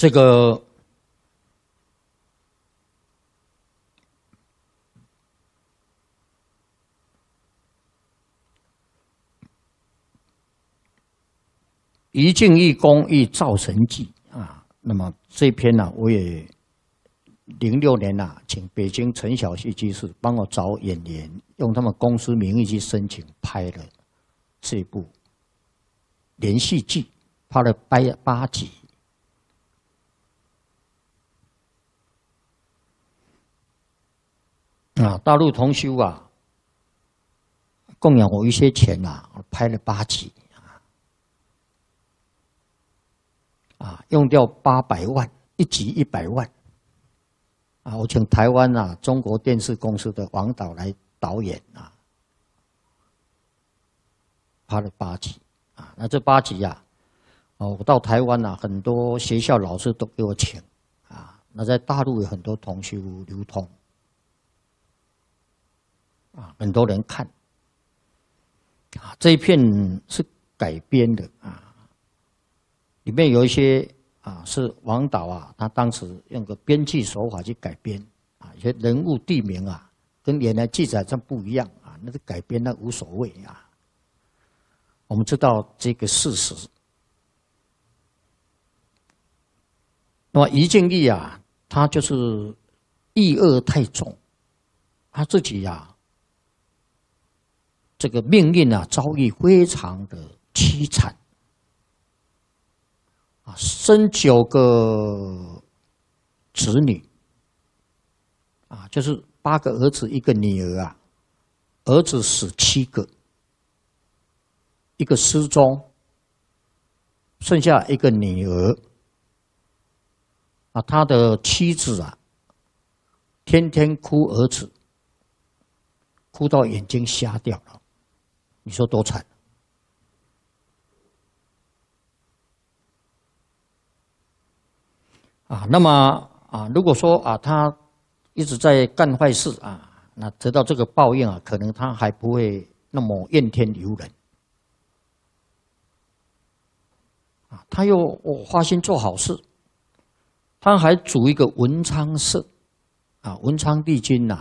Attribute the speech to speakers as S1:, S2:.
S1: 这个一境一功一造神迹啊。那么这篇呢，我也06年请北京陈小旭居士帮我找演员，用他们公司名义去申请拍了这部连续剧，拍了8集。大陆同修供养我一些钱拍了8集用掉800万，1集100万我请台湾中国电视公司的王导来导演拍了8集那这8集我到台湾很多学校老师都给我请那在大陆有很多同修流通很多人看这一片是改编的里面有一些是王导他当时用个编剧手法去改编有些人物地名跟原来记载上不一样那是改编那无所谓我们知道这个事实。那么于敬义他就是抑恶太重，他自己这个命运遭遇非常的凄惨生9个子女就是8个儿子1个女儿儿子死7个，1个失踪，剩下1个女儿他的妻子天天哭儿子，哭到眼睛瞎掉了，你说多惨？那么如果说他一直在干坏事那得到这个报应可能他还不会那么怨天尤人他又花心做好事，他还组一个文昌社文昌帝君